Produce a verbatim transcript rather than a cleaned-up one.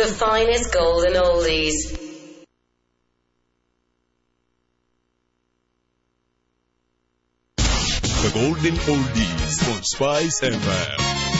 The finest golden oldies. The golden oldies on Spice F M.